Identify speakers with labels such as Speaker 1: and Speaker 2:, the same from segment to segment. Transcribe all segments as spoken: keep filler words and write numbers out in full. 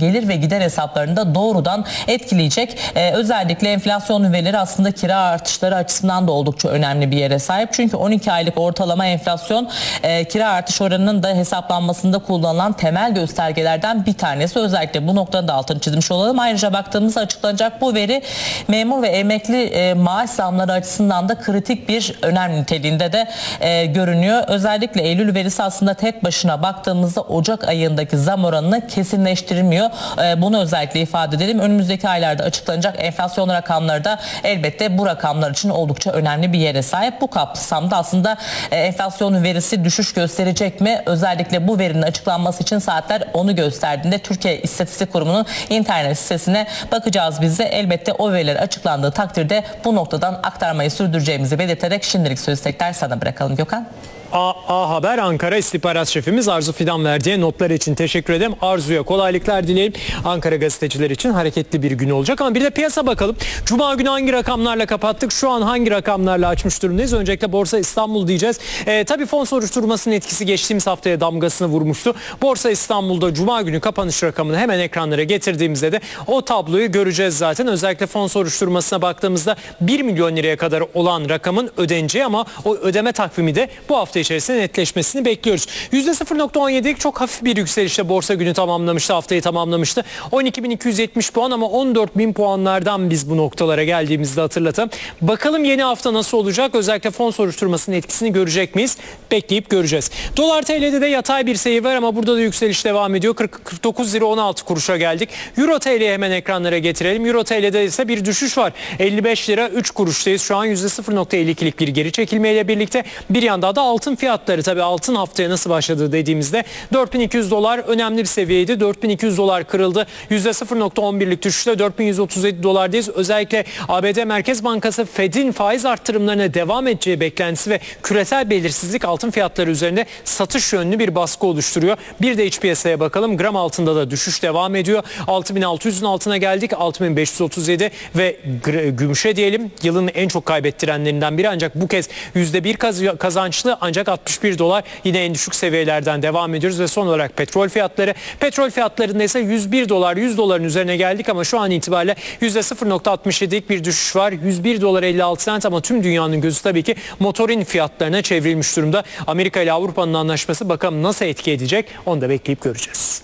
Speaker 1: gelir ve gider hesaplarında doğrudan etkileyecek. Ee, özellikle enflasyon verileri aslında kira artışları açısından da oldukça önemli bir yere sahip. Çünkü on iki aylık ortalama enflasyon e, kira artış oranının da hesaplanmasında kullanılan temel göstergelerden bir tanesi. Özellikle bu noktada da altını çizmiş olalım. Ayrıca baktığımızda açıklanacak bu veri memur ve emekli e, maaş zamları açısından da kritik bir önem niteliğinde de e, görünüyor. Özellikle Eylül verisi aslında tek başına baktığımızda Ocak ayındaki zam oranını kesinleştirmiyor. E, bunu özellikle ifade edelim. Önümüzdeki aylarda açıklanacak enflasyon rakamları da elbette bu rakamlar için oldukça önemli bir yere sahip. Bu kapsamda aslında e, enflasyon verisi düşüş gösterecek mi? Özellikle bu verinin açıklanması için saatler onu gösterdiğinde Türkiye İstatistik Kurumu'nun internet sitesine bakacağız biz de. Elbette o veriler açıklandığı takdirde bu noktadan aktarmayı sürdüreceğimizi belirterek şimdilik sözü tekrar sana bırakalım Gökhan.
Speaker 2: A, A Haber Ankara İstihbarat Şefimiz Arzu Fidan verdiği notlar için teşekkür ederim. Arzu'ya kolaylıklar dileyelim. Ankara gazeteciler için hareketli bir gün olacak. Ama bir de piyasa bakalım. Cuma günü hangi rakamlarla kapattık? Şu an hangi rakamlarla açmış durumdayız? Öncelikle Borsa İstanbul diyeceğiz. E, tabii fon soruşturmasının etkisi geçtiğimiz haftaya damgasını vurmuştu. Borsa İstanbul'da Cuma günü kapanış rakamını hemen ekranlara getirdiğimizde de o tabloyu göreceğiz zaten. Özellikle fon soruşturmasına baktığımızda bir milyon liraya kadar olan rakamın ödeneceği ama o ödeme takvimi de bu hafta içerisinde netleşmesini bekliyoruz. yüzde sıfır nokta on yedilik çok hafif bir yükselişle borsa günü tamamlamıştı, haftayı tamamlamıştı. on iki bin iki yüz yetmiş puan ama on dört bin puanlardan biz bu noktalara geldiğimizde hatırlatalım. Bakalım yeni hafta nasıl olacak? Özellikle fon soruşturmasının etkisini görecek miyiz? Bekleyip göreceğiz. Dolar T L'de de yatay bir seyir var ama burada da yükseliş devam ediyor. kırk dokuz lira on altı kuruşa geldik. Euro T L'yi hemen ekranlara getirelim. Euro T L'de ise bir düşüş var. elli beş lira üç kuruştayız. Şu an yüzde sıfır nokta elli ikilik bir geri çekilmeyle birlikte bir yanda da altın fiyatları, tabii altın haftaya nasıl başladı dediğimizde dört bin iki yüz dolar önemli bir seviyeydi. dört bin iki yüz dolar kırıldı. yüzde sıfır nokta on birlik düşüşle dört bin yüz otuz yedi dolardayız. Özellikle A B D Merkez Bankası Fed'in faiz arttırımlarına devam edeceği beklentisi ve küresel belirsizlik altın fiyatları üzerinde satış yönlü bir baskı oluşturuyor. Bir de iç piyasaya bakalım. Gram altında da düşüş devam ediyor. altı bin altı yüzün altına geldik. altı bin beş yüz otuz yedi ve gümüşe diyelim yılın en çok kaybettirenlerinden biri, ancak bu kez yüzde bir kazançlı ancak altmış bir dolar, yine en düşük seviyelerden devam ediyoruz. Ve son olarak petrol fiyatları. Petrol fiyatlarında ise yüz bir dolar, yüz doların üzerine geldik ama şu an itibariyle yüzde sıfır nokta altmış yedilik bir düşüş var. yüz bir dolar elli altı sent ama tüm dünyanın gözü tabii ki motorin fiyatlarına çevrilmiş durumda. Amerika ile Avrupa'nın anlaşması bakalım nasıl etki edecek, onu da bekleyip göreceğiz.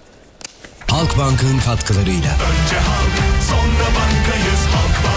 Speaker 3: Halkbank'ın katkılarıyla. Önce halk, sonra bankayız Halkbank.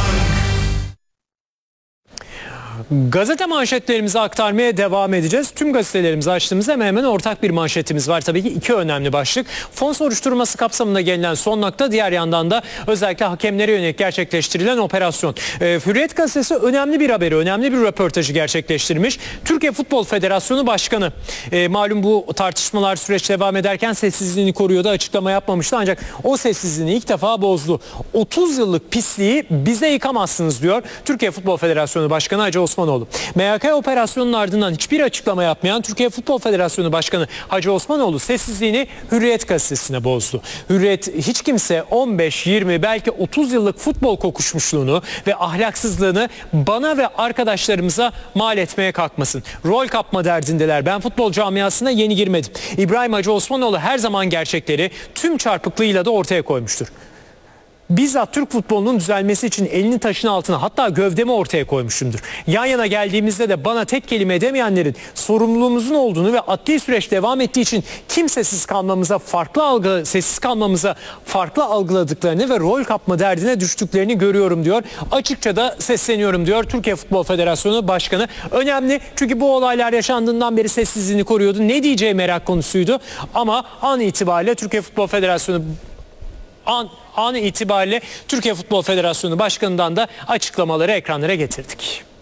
Speaker 2: Gazete manşetlerimizi aktarmaya devam edeceğiz. Tüm gazetelerimizi açtığımızda hemen hemen ortak bir manşetimiz var. Tabii ki iki önemli başlık. Fon soruşturması kapsamında gelinen son nokta, diğer yandan da özellikle hakemlere yönelik gerçekleştirilen operasyon. Ee, Hürriyet gazetesi önemli bir haberi, önemli bir röportajı gerçekleştirmiş. Türkiye Futbol Federasyonu Başkanı. Ee, malum bu tartışmalar süreç devam ederken sessizliğini koruyordu, açıklama yapmamıştı ancak o sessizliğini ilk defa bozdu. otuz yıllık pisliği bize yıkamazsınız diyor Türkiye Futbol Federasyonu Başkanı Hacı Osmanoğlu. M H K operasyonunun ardından hiçbir açıklama yapmayan Türkiye Futbol Federasyonu Başkanı Hacı Osmanoğlu sessizliğini Hürriyet gazetesine bozdu. Hürriyet, hiç kimse on beş yirmi belki otuz yıllık futbol kokuşmuşluğunu ve ahlaksızlığını bana ve arkadaşlarımıza mal etmeye kalkmasın. Rol kapma derdindeler. Ben futbol camiasına yeni girmedim. İbrahim Hacı Osmanoğlu her zaman gerçekleri tüm çarpıklığıyla da ortaya koymuştur. Bizzat Türk futbolunun düzelmesi için elini taşın altına, hatta gövdemi ortaya koymuşumdur. Yan yana geldiğimizde de bana tek kelime edemeyenlerin sorumluluğumuzun olduğunu ve adli süreç devam ettiği için kimsesiz kalmamıza, farklı algı, sessiz kalmamıza farklı algıladıklarını ve rol kapma derdine düştüklerini görüyorum diyor. Açıkça da sesleniyorum diyor Türkiye Futbol Federasyonu Başkanı. Önemli, çünkü bu olaylar yaşandığından beri sessizliğini koruyordu. Ne diyeceği merak konusuydu ama an itibariyle Türkiye Futbol Federasyonu an An itibariyle Türkiye Futbol Federasyonu Başkanı'ndan da açıklamaları ekranlara getirdik.